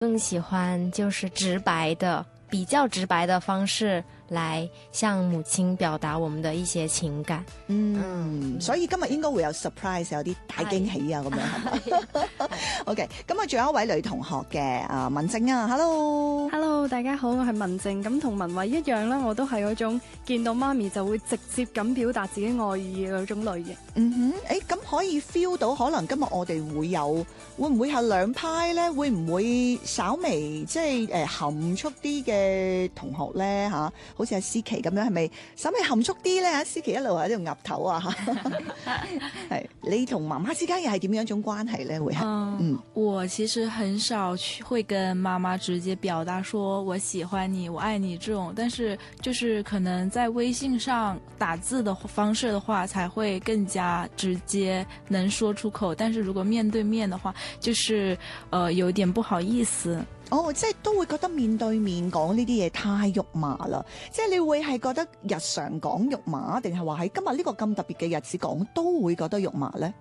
更喜歡就是直白的，比較直白的方式來向母親表達我們的一些情感。 所以今日應該會有 surprise， 有啲大驚喜啊咁樣係嘛？OK， 咁啊仲有一位女同學嘅文靜啊 ，Hello， 大家好，我係文靜。咁同文慧一樣啦，我都係嗰種見到媽咪就會直接咁表達自己愛意嘅嗰種類型。 咁可以 feel 到可能今日我哋會唔會係兩派咧？會唔會稍微即係含蓄啲嘅同學咧嚇？好似阿思琪咁樣，係咪稍微含蓄啲咧？阿思琪一路喺度岌頭啊嚇。係你同媽媽之間又係點樣一種關係咧？會係我其實很少會跟媽媽直接表達說我喜歡你、我愛你這種，但是就是可能在微信上打字的方式的話，才會更加直接能說出口。但是如果面對面的話，就是有點不好意思。 即係都會覺得面對面講呢啲嘢太肉麻啦。即係你會係覺得日常講肉麻，定係話喺今日呢個咁特別嘅日子講都會覺得肉麻呢？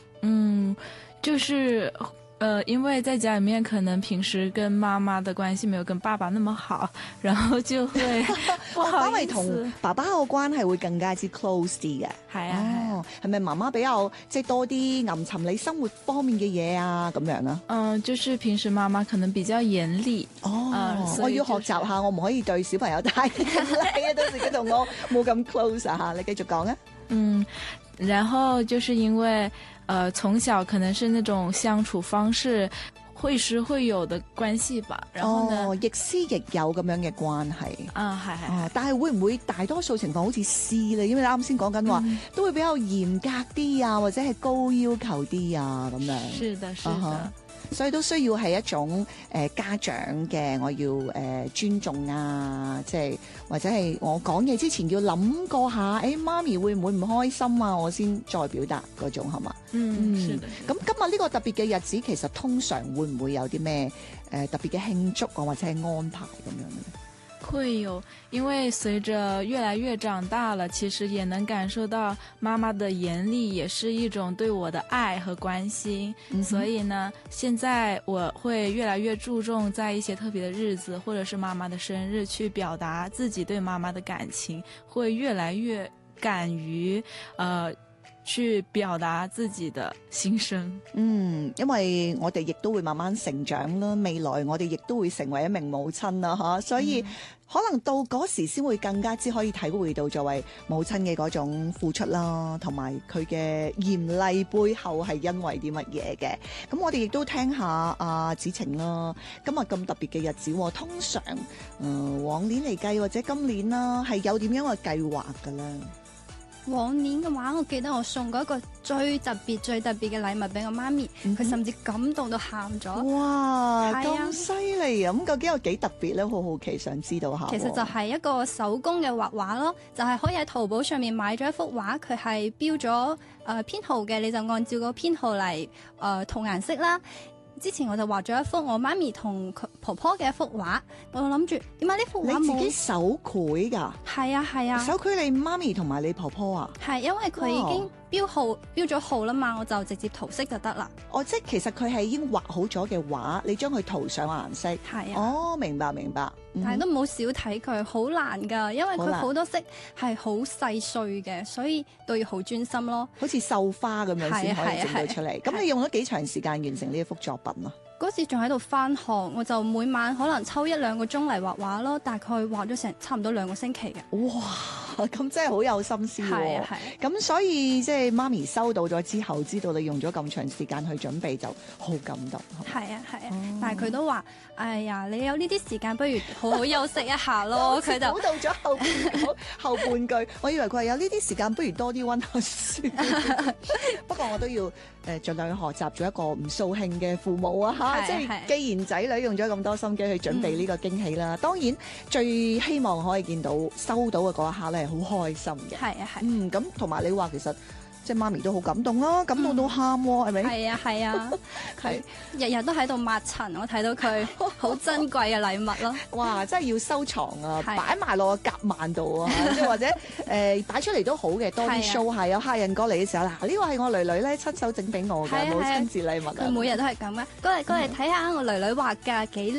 就是因為在家裡面可能平時跟媽媽的關係沒有跟爸爸那麼好，然後就會不好意思。 反為同爸爸個關係會更加之 close 啲嘅。 係啊， 係咪媽媽比較即係多啲吟尋你生活方面嘅嘢啊咁樣啊？ 就是平時媽媽可能比較嚴厲。 我要學習下，我唔可以對小朋友太嚴厲啊，到時佢同我冇咁 close 啊嚇。你繼續講啊。 然後就是因為從小可能是那種相處方式會師會友的關係吧，然後呢亦師亦友咁樣嘅關係。 係。 但係會唔會大多數情況好似師咧？因為你啱先講緊話都會比較嚴格啲啊，或者係高要求啲啊咁樣。 是的，是的。 所以都需要係一種家長嘅，我要尊重啊，即係或者係我講嘢之前要諗過下，媽咪會唔會唔開心啊？我先再表達嗰種係嘛？ 是的。 咁今日呢個特別嘅日子，其實通常會唔會有啲咩特別嘅慶祝啊，或者係安排咁樣咧？ 會有，因為隨着越來越長大了，其實也能感受到媽媽的嚴厲也是一種對我的愛和關心。所以呢，現在我會越來越注重在一些特別的日子，或者是媽媽的生日，去表達自己對媽媽的感情，會越來越敢於去表達自己的心聲。 因為我哋亦都會慢慢成長啦，未來我哋亦都會成為一名母親啦，吓，所以可能到嗰時先會更加之可以體會到作為母親嘅嗰種付出啦，同埋佢嘅嚴厲背後係因為啲乜嘢嘅。咁我哋亦都聽下阿子晴啦，今日咁特別嘅日子，通常往年嚟計或者今年啦，係有點樣嘅計劃噶啦？ 往年嘅話，我記得我送過一個最特別嘅禮物俾我媽咪，佢甚至感動到喊咗。 哇，咁犀利啊！咁究竟有幾特別咧？好好奇想知道下。 其實就係一個手工嘅畫畫咯，就係可以喺淘寶上面買咗一幅畫，佢係標咗編號嘅，你就按照個編號嚟塗顏色啦。之前我就畫咗一幅我媽咪同佢婆婆嘅一幅畫，我諗住點解呢幅畫冇？ 你自己手繪㗎？ 係啊， 手繪你媽咪同埋你婆婆啊？ 係，因為佢已經標咗號啦嘛，我就直接塗色就得啦。 即係其實佢係已經畫好咗嘅畫，你將佢塗上顏色。 係啊。 明白。 但係都唔好少睇佢，好難㗎，因為佢好多色係好細碎嘅，所以都要好專心咯。 好似繡花咁樣先可以整到出嚟。咁你用咗幾長時間完成呢一幅作品啊？ 嗰時仲喺度返學，我就每晚可能抽1-2個鐘嚟畫畫咯，大概畫咗成差唔多2個星期嘅。 哇，咁真係好有心思喎。 係。 咁所以即係媽咪收到咗之後，知道你用咗咁長時間去準備，就好感動。 係啊。但係佢都話：哎呀，你有呢啲時間，不如好好休息一下咯。佢就估到咗後半句，我以為佢係有呢啲時間，不如多啲溫下書。不過我都要盡量去學習做一個唔掃興嘅父母啊嚇！即係既然仔女用咗咁多心機去準備呢個驚喜啦，當然最希望可以見到收到嘅嗰一刻咧係好開心嘅。 係。 咁同埋你話其實即係媽咪都好感動啦，感動到喊喎，係咪？ 係啊。佢日日都喺度抹塵，我睇到佢好珍貴嘅禮物咯。 哇！真係要收藏啊，擺埋落個夾萬度啊，即係或者擺出嚟都好嘅，多啲 show 下。有客人過嚟嘅時候，嗱，呢個係我囡囡咧親手整俾我嘅母親節禮物啊。 佢每日都係咁嘅，過嚟睇下我囡囡畫㗎，幾